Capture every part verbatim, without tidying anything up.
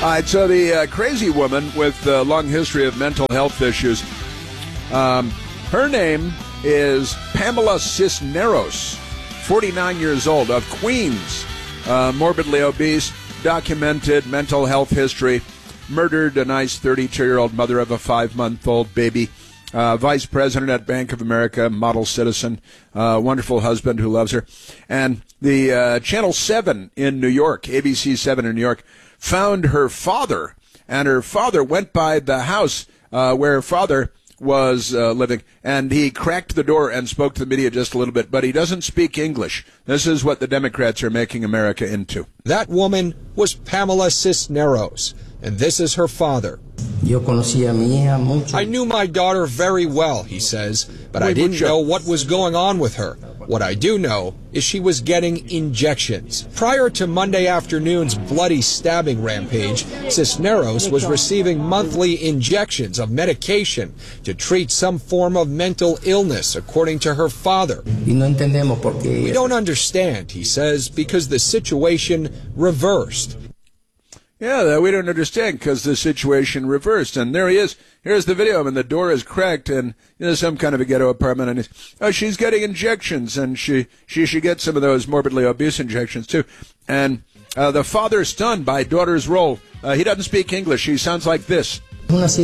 All right, so the uh, crazy woman with a long history of mental health issues, um, her name is Pamela Cisneros, forty-nine years old, of Queens, uh, morbidly obese, documented mental health history, murdered a nice thirty-two-year-old mother of a five-month-old baby, uh, vice president at Bank of America, model citizen, uh, wonderful husband who loves her. And the uh, Channel seven in New York, A B C seven in New York, found her father, and her father went by the house uh, where her father was uh, living, and he cracked the door and spoke to the media just a little bit, but he doesn't speak English. This is what the Democrats are making America into. That woman was Pamela Cisneros, and this is her father. I knew my daughter very well, he says, but I didn't know what was going on with her. What I do know is she was getting injections. Prior to Monday afternoon's bloody stabbing rampage, Cisneros was receiving monthly injections of medication to treat some form of mental illness, according to her father. We don't understand, he says, because the situation reversed. Yeah, we don't understand because the situation reversed. And there he is. Here's the video. And the door is cracked and there's some kind of a ghetto apartment. And he's, oh, she's getting injections, and she, she should get some of those morbidly obese injections, too. And uh, the father's stunned by daughter's role. Uh, he doesn't speak English. He sounds like this. This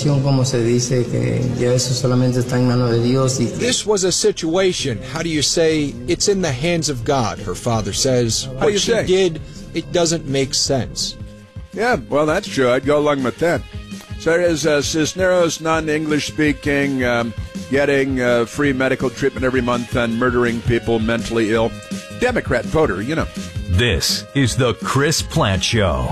was a situation, how do you say, it's in the hands of God, her father says. How what do you she say? did, it doesn't make sense. Yeah, well, that's true. I'd go along with that. So there is uh, Cisneros, non-English speaking, um, getting uh, free medical treatment every month and murdering people mentally ill. Democrat voter, you know. This is the Chris Plante Show.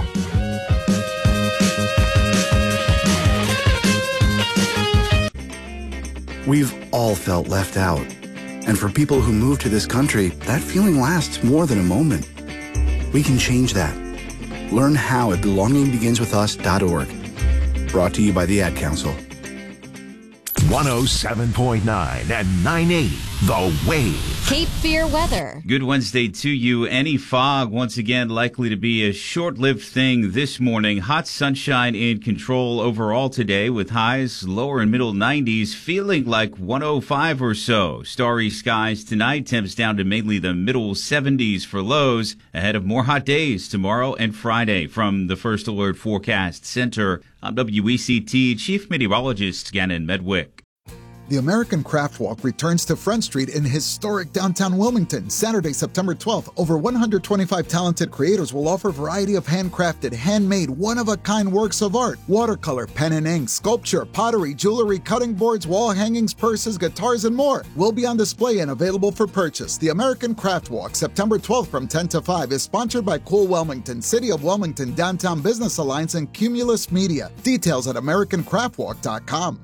We've all felt left out. And for people who move to this country, that feeling lasts more than a moment. We can change that. Learn how at belonging begins with us dot org. Brought to you by the Ad Council. one oh seven point nine and nine eighty, The Wave. Cape Fear weather. Good Wednesday to you. Any fog, once again, likely to be a short-lived thing this morning. Hot sunshine in control overall today with highs lower and middle nineties, feeling like one oh five or so. Starry skies tonight, temps down to mainly the middle seventies for lows, ahead of more hot days tomorrow and Friday. From the First Alert Forecast Center, I'm W E C T Chief Meteorologist Gannon Medwick. The American Craft Walk returns to Front Street in historic downtown Wilmington, Saturday, September twelfth. Over one hundred twenty-five talented creators will offer a variety of handcrafted, handmade, one-of-a-kind works of art. Watercolor, pen and ink, sculpture, pottery, jewelry, cutting boards, wall hangings, purses, guitars, and more will be on display and available for purchase. The American Craft Walk, September twelfth from ten to five, is sponsored by Cool Wilmington, City of Wilmington, Downtown Business Alliance, and Cumulus Media. Details at american craft walk dot com.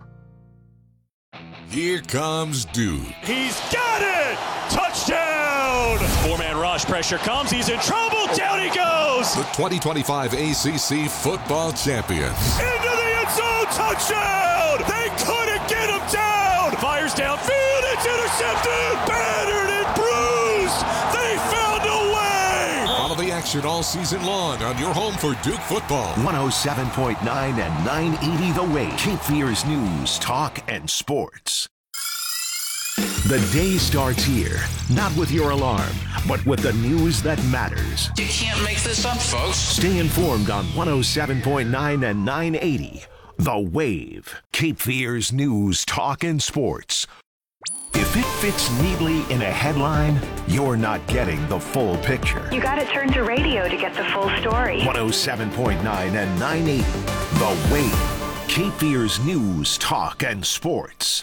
Here comes Dude. He's got it! Touchdown! Four-man rush, pressure comes, he's in trouble, down he goes! The twenty twenty-five A C C football champions. Into the end zone, touchdown! They couldn't get him down! Fires downfield, it's intercepted! Battered and bruised! They found a way! Follow the action all season long on your home for Duke football. one oh seven point nine and nine eighty The Wave. Cape Fear's news, talk, and sports. The day starts here, not with your alarm, but with the news that matters. You can't make this up, folks. Stay informed on one oh seven point nine and nine eighty The Wave. Cape Fear's news, talk, and sports. If it fits neatly in a headline, you're not getting the full picture. You got to turn to radio to get the full story. one oh seven point nine and nine eighty The Wave. Cape Fear's news, talk, and sports.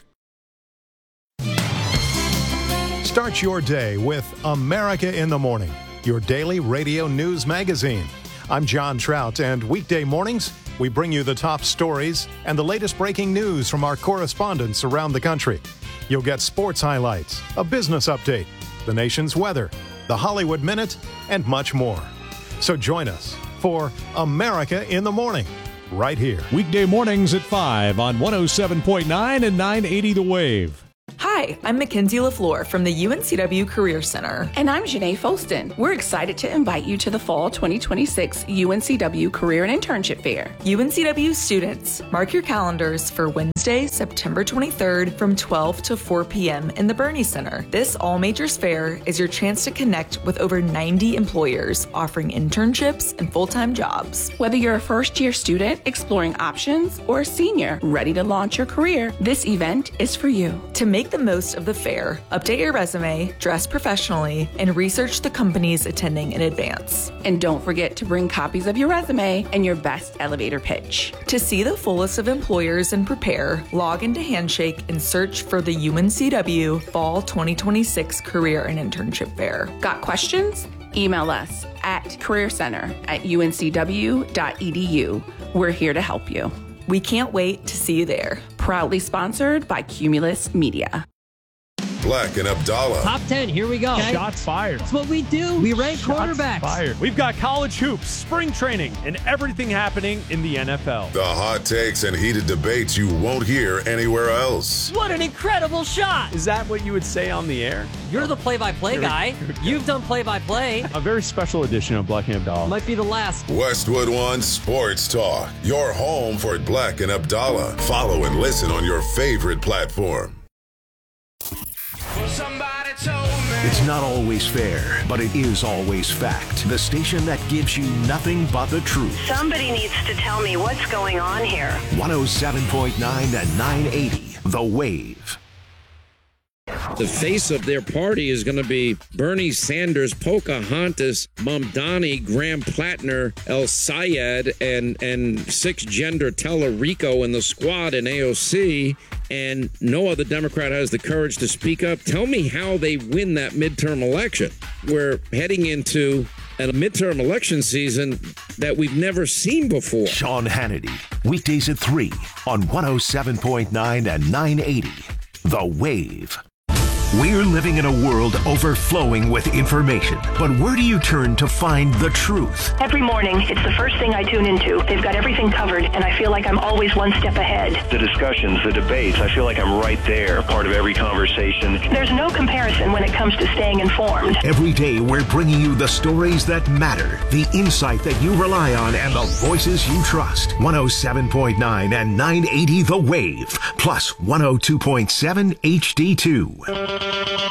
Start your day with America in the Morning, your daily radio news magazine. I'm John Trout, and weekday mornings, we bring you the top stories and the latest breaking news from our correspondents around the country. You'll get sports highlights, a business update, the nation's weather, the Hollywood Minute, and much more. So join us for America in the Morning, right here. Weekday mornings at five on one oh seven point nine and nine eighty The Wave. Hi, Hi, I'm Mackenzie LaFleur from the U N C W Career Center. And I'm Janae Folston. We're excited to invite you to the Fall twenty twenty-six U N C W Career and Internship Fair. U N C W students, mark your calendars for Wednesday, September twenty-third from twelve to four p.m. in the Bernie Center. This all majors fair is your chance to connect with over ninety employers offering internships and full-time jobs. Whether you're a first-year student exploring options or a senior ready to launch your career, this event is for you. To make the most of the fair, update your resume, dress professionally, and research the companies attending in advance. And don't forget to bring copies of your resume and your best elevator pitch. To see the full list of employers and prepare, log into Handshake and search for the U N C W Fall twenty twenty-six Career and Internship Fair. Got questions? Email us at careercenter at u n c w dot e d u. We're here to help you. We can't wait to see you there. Proudly sponsored by Cumulus Media. Black and Abdallah. Top ten, here we go. Okay. Shots fired. That's what we do. We rank Shots quarterbacks. Fired. We've got college hoops, spring training, and everything happening in the N F L. The hot takes and heated debates you won't hear anywhere else. What an incredible shot. Is that what you would say on the air? You're the play-by-play guy. You've done play-by-play. A very special edition of Black and Abdallah. Might be the last. Westwood One Sports Talk. Your home for Black and Abdallah. Follow and listen on your favorite platform. It's not always fair, but it is always fact. The station that gives you nothing but the truth. Somebody needs to tell me what's going on here. one oh seven point nine and nine eighty, The Wave. The face of their party is going to be Bernie Sanders, Pocahontas, Mamdani, Graham Plattner, El Sayed, and, and six-gender Tellerico in the squad in A O C, and no other Democrat has the courage to speak up. Tell me how they win that midterm election. We're heading into a midterm election season that we've never seen before. Sean Hannity, weekdays at three on one oh seven point nine and nine eighty, The Wave. We're living in a world overflowing with information, but where do you turn to find the truth? Every morning, it's the first thing I tune into. They've got everything covered, and I feel like I'm always one step ahead. The discussions, the debates, I feel like I'm right there, part of every conversation. There's no comparison when it comes to staying informed. Every day, we're bringing you the stories that matter, the insight that you rely on, and the voices you trust. one oh seven point nine and nine eighty The Wave, plus one oh two point seven H D two.